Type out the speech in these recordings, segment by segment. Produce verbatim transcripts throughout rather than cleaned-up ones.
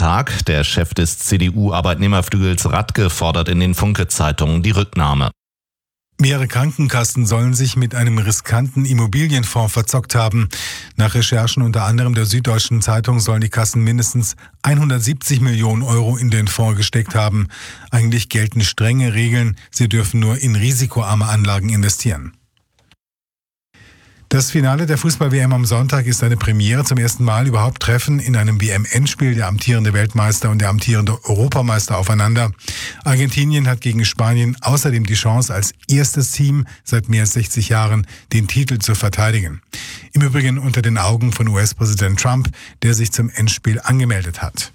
Tag. Der Chef des C D U-Arbeitnehmerflügels Radke fordert in den Funke-Zeitungen die Rücknahme. Mehrere Krankenkassen sollen sich mit einem riskanten Immobilienfonds verzockt haben. Nach Recherchen unter anderem der Süddeutschen Zeitung sollen die Kassen mindestens hundertsiebzig Millionen Euro in den Fonds gesteckt haben. Eigentlich gelten strenge Regeln, sie dürfen nur in risikoarme Anlagen investieren. Das Finale der Fußball-W M am Sonntag ist eine Premiere. Zum ersten Mal überhaupt treffen in einem W M-Endspiel der amtierende Weltmeister und der amtierende Europameister aufeinander. Argentinien hat gegen Spanien außerdem die Chance, als erstes Team seit mehr als sechzig Jahren den Titel zu verteidigen. Im Übrigen unter den Augen von U S-Präsident Trump, der sich zum Endspiel angemeldet hat.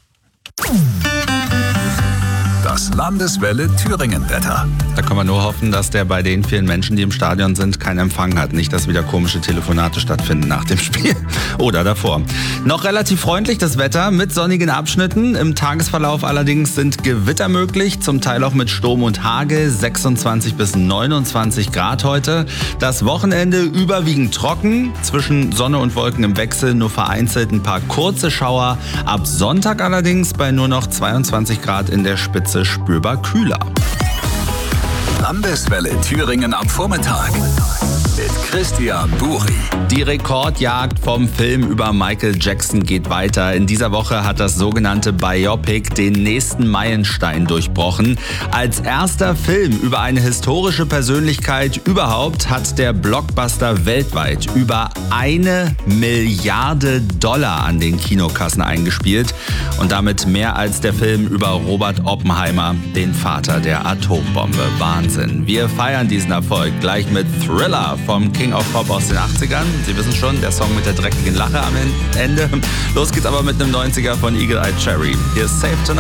Das Landeswelle Thüringen-Wetter. Da kann man nur hoffen, dass der bei den vielen Menschen, die im Stadion sind, keinen Empfang hat. Nicht, dass wieder komische Telefonate stattfinden nach dem Spiel oder davor. Noch relativ freundlich das Wetter mit sonnigen Abschnitten. Im Tagesverlauf allerdings sind Gewitter möglich, zum Teil auch mit Sturm und Hagel. sechsundzwanzig bis neunundzwanzig Grad heute. Das Wochenende überwiegend trocken. Zwischen Sonne und Wolken im Wechsel nur vereinzelt ein paar kurze Schauer. Ab Sonntag allerdings bei nur noch zweiundzwanzig Grad in der Spitze spürbar kühler. Landeswelle Thüringen am Vormittag mit Christian Buri. Die Rekordjagd vom Film über Michael Jackson geht weiter. In dieser Woche hat das sogenannte Biopic den nächsten Meilenstein durchbrochen. Als erster Film über eine historische Persönlichkeit überhaupt hat der Blockbuster weltweit über eine Milliarde Dollar an den Kinokassen eingespielt und damit mehr als der Film über Robert Oppenheimer, den Vater der Atombombe. Wahnsinn. Wir feiern diesen Erfolg gleich mit Thriller vom King of Pop aus den achtzigern. Sie wissen schon, der Song mit der dreckigen Lache am Ende. Los geht's aber mit einem neunziger von Eagle Eye Cherry. Hier ist Safe Tonight.